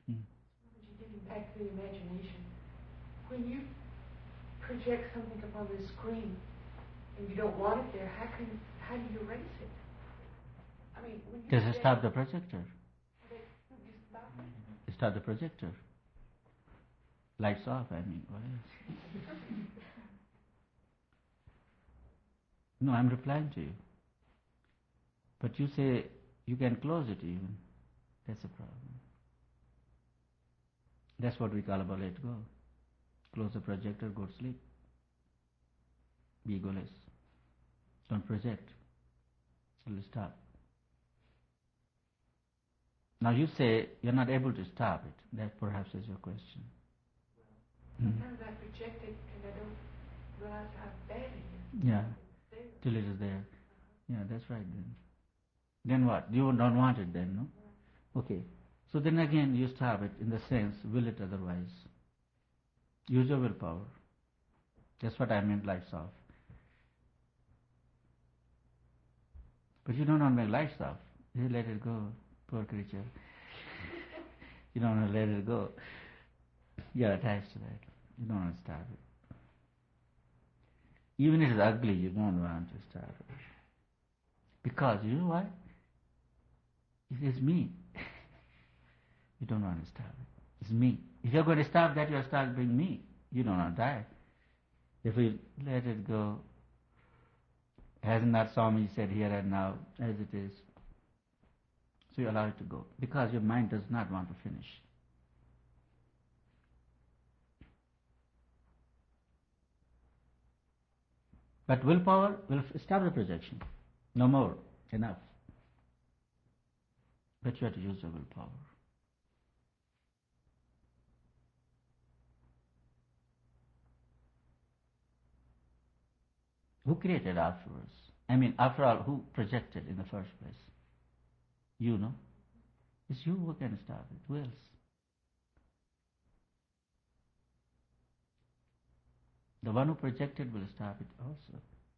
Mm. Getting back to the imagination, when you project something upon the screen and you don't want it there, how do you erase it? I mean, when you just stop the projector. you stop it? Start the projector. Lights off, I mean, what else? No, I'm replying to you. But you say you can close it even. That's a problem. That's what we call about let go. Close the projector, go to sleep. Be egoless. Don't project. It'll stop. Now you say you're not able to stop it. That perhaps is your question. Sometimes I project it and I don't realize how bad it is. Yeah. Till it is there. Yeah, that's right then. Then what? You don't want it then, no? Okay. So then again you stop it in the sense, will it otherwise. Use your willpower. That's what I meant, lights off. But you don't want to make lights off. You let it go, poor creature. You don't want to let it go. You're attached to that. You don't want to stop it. Even if it's ugly, you don't want to stop it. Because, you know why? It is me. You don't want to stop it. It's me. If you're going to stop that, you'll start being me. You don't want to die. If we let it go, has not Swami said here and now, as it is, so you allow it to go. Because your mind does not want to finish. But willpower will stop the projection. No more. Enough. But you have to use your willpower. Who created afterwards? I mean, after all, who projected in the first place? You know? It's you who can stop it. Who else? The one who projected will stop it also.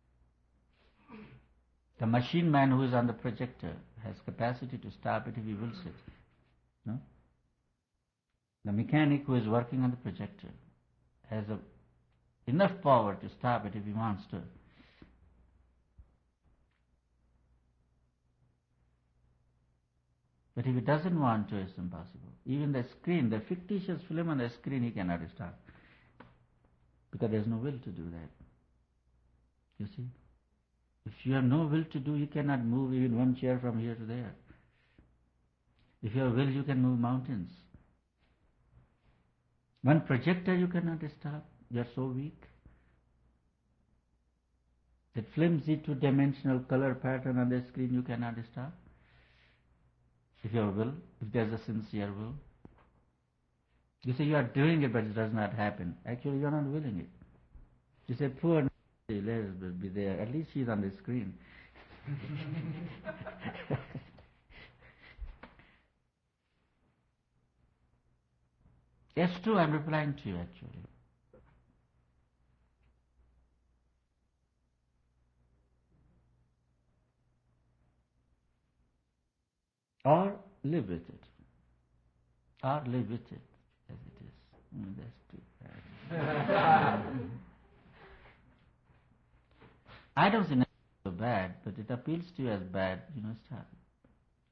The machine man who is on the projector has capacity to stop it if he wills it. No? The mechanic who is working on the projector has enough power to stop it if he wants to. But if he doesn't want to, it's impossible. Even the screen, the fictitious film on the screen, he cannot stop. Because there's no will to do that. You see? If you have no will to do, you cannot move even one chair from here to there. If you have will, you can move mountains. One projector you cannot stop. You are so weak. That flimsy two-dimensional color pattern on the screen you cannot stop. If you have will, if there's a sincere will. You say you are doing it, but it does not happen. Actually, you are not willing it. You say, poor Elizabeth will be there. At least she's on the screen. Yes, true, I'm replying to you actually. Or live with it. Or live with it as it is. That's too bad. I don't think it's so bad, but it appeals to you as bad, stop it.